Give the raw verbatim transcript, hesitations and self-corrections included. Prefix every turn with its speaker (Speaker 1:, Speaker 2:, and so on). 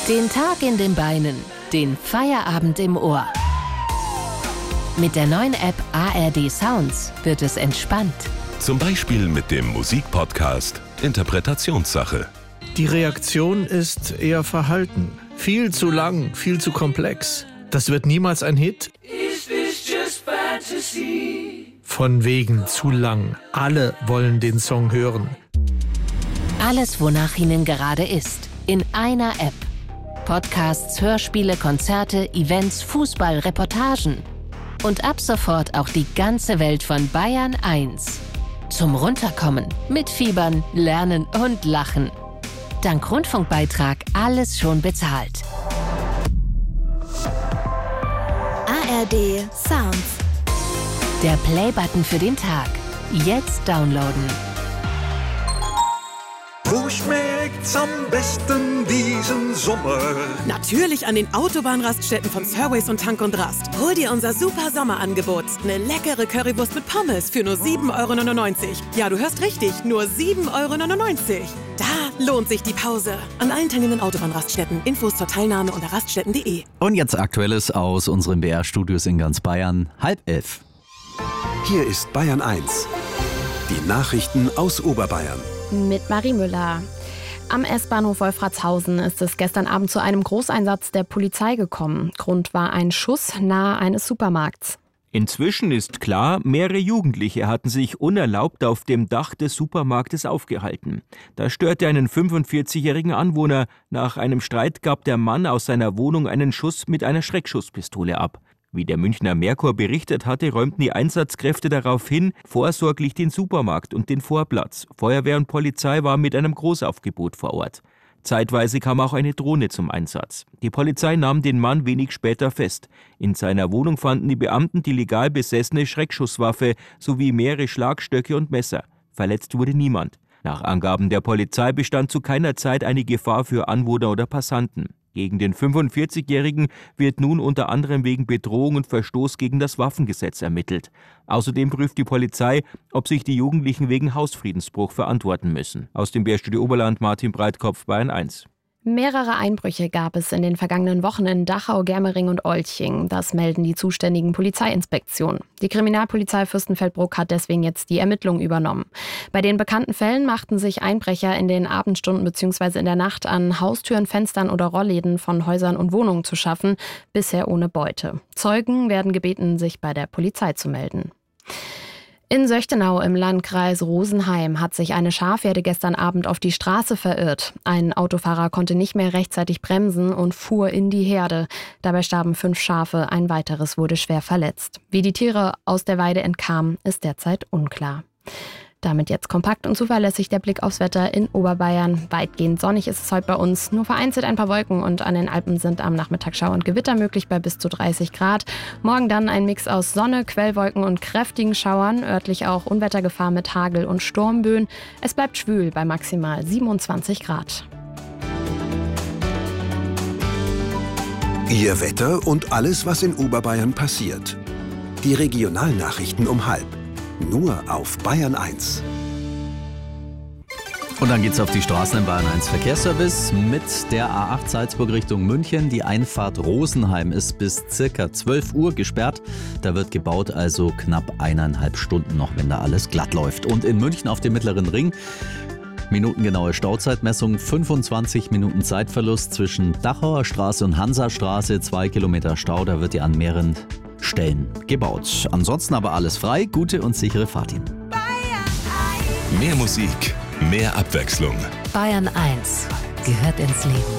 Speaker 1: Den Tag in den Beinen, den Feierabend im Ohr. Mit der neuen App A R D Sounds wird es entspannt.
Speaker 2: Zum Beispiel mit dem Musikpodcast Interpretationssache.
Speaker 3: Die Reaktion ist eher verhalten. Viel zu lang, viel zu komplex. Das wird niemals ein Hit.
Speaker 4: Is this just fantasy?
Speaker 3: Von wegen zu lang. Alle wollen den Song hören.
Speaker 1: Alles, wonach Ihnen gerade ist, in einer App. Podcasts, Hörspiele, Konzerte, Events, Fußball, Reportagen. Und ab sofort auch die ganze Welt von Bayern eins. Zum Runterkommen, mitfiebern, lernen und lachen. Dank Rundfunkbeitrag alles schon bezahlt.
Speaker 5: A R D Sounds.
Speaker 1: Der Playbutton für den Tag. Jetzt downloaden.
Speaker 6: Wo schmeckt's am besten diesen Sommer?
Speaker 7: Natürlich an den Autobahnraststätten von Surways und Tank und Rast. Hol dir unser super Sommerangebot. Eine leckere Currywurst mit Pommes für nur sieben Euro neunundneunzig. Ja, du hörst richtig, nur sieben Euro neunundneunzig. Da lohnt sich die Pause. An allen teilnehmenden Autobahnraststätten. Infos zur Teilnahme unter raststätten punkt de.
Speaker 8: Und jetzt Aktuelles aus unseren B R-Studios in ganz Bayern. Halb elf.
Speaker 9: Hier ist Bayern eins. Die Nachrichten aus Oberbayern.
Speaker 10: Mit Marie Müller. Am S-Bahnhof Wolfratshausen ist es gestern Abend zu einem Großeinsatz der Polizei gekommen. Grund war ein Schuss nahe eines Supermarkts.
Speaker 11: Inzwischen ist klar, mehrere Jugendliche hatten sich unerlaubt auf dem Dach des Supermarktes aufgehalten. Da störte einen fünfundvierzigjährigen Anwohner. Nach einem Streit gab der Mann aus seiner Wohnung einen Schuss mit einer Schreckschusspistole ab. Wie der Münchner Merkur berichtet hatte, räumten die Einsatzkräfte daraufhin vorsorglich den Supermarkt und den Vorplatz. Feuerwehr und Polizei waren mit einem Großaufgebot vor Ort. Zeitweise kam auch eine Drohne zum Einsatz. Die Polizei nahm den Mann wenig später fest. In seiner Wohnung fanden die Beamten die legal besessene Schreckschusswaffe sowie mehrere Schlagstöcke und Messer. Verletzt wurde niemand. Nach Angaben der Polizei bestand zu keiner Zeit eine Gefahr für Anwohner oder Passanten. Gegen den fünfundvierzigjährigen wird nun unter anderem wegen Bedrohung und Verstoß gegen das Waffengesetz ermittelt. Außerdem prüft die Polizei, ob sich die Jugendlichen wegen Hausfriedensbruch verantworten müssen. Aus dem B R-Studio Oberland, Martin Breitkopf, Bayern eins.
Speaker 10: Mehrere Einbrüche gab es in den vergangenen Wochen in Dachau, Germering und Olching. Das melden die zuständigen Polizeiinspektionen. Die Kriminalpolizei Fürstenfeldbruck hat deswegen jetzt die Ermittlungen übernommen. Bei den bekannten Fällen machten sich Einbrecher in den Abendstunden bzw. in der Nacht an Haustüren, Fenstern oder Rollläden von Häusern und Wohnungen zu schaffen, bisher ohne Beute. Zeugen werden gebeten, sich bei der Polizei zu melden. In Söchtenau im Landkreis Rosenheim hat sich eine Schafherde gestern Abend auf die Straße verirrt. Ein Autofahrer konnte nicht mehr rechtzeitig bremsen und fuhr in die Herde. Dabei starben fünf Schafe, ein weiteres wurde schwer verletzt. Wie die Tiere aus der Weide entkamen, ist derzeit unklar. Damit jetzt kompakt und zuverlässig der Blick aufs Wetter in Oberbayern. Weitgehend sonnig ist es heute bei uns, nur vereinzelt ein paar Wolken und an den Alpen sind am Nachmittag Schauer und Gewitter möglich bei bis zu dreißig Grad. Morgen dann ein Mix aus Sonne, Quellwolken und kräftigen Schauern, örtlich auch Unwettergefahr mit Hagel und Sturmböen. Es bleibt schwül bei maximal siebenundzwanzig Grad.
Speaker 9: Ihr Wetter und alles, was in Oberbayern passiert. Die Regionalnachrichten um halb. Nur auf Bayern eins.
Speaker 8: Und dann geht's auf die Straßen in Bayern eins Verkehrsservice mit der A acht Salzburg Richtung München. Die Einfahrt Rosenheim ist bis circa zwölf Uhr gesperrt. Da wird gebaut, also knapp eineinhalb Stunden noch, wenn da alles glatt läuft. Und in München auf dem Mittleren Ring minutengenaue Stauzeitmessung, fünfundzwanzig Minuten Zeitverlust zwischen Dachauer Straße und Hansastraße, zwei Kilometer Stau, da wird die an mehreren Stellen gebaut. Ansonsten aber alles frei, gute und sichere Fahrt Ihnen.
Speaker 2: Mehr Musik, mehr Abwechslung.
Speaker 1: Bayern eins gehört ins Leben.